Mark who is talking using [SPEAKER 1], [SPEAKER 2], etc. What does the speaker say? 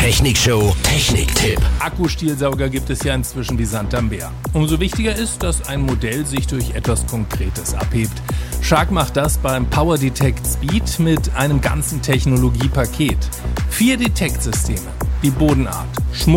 [SPEAKER 1] Technikshow Techniktipp.
[SPEAKER 2] Akkustielsauger gibt es ja inzwischen wie Sand am Meer. Umso wichtiger ist, dass ein Modell sich durch etwas Konkretes abhebt. Shark macht das beim Power Detect Speed mit einem ganzen Technologiepaket. 4 Detect-Systeme wie Bodenart,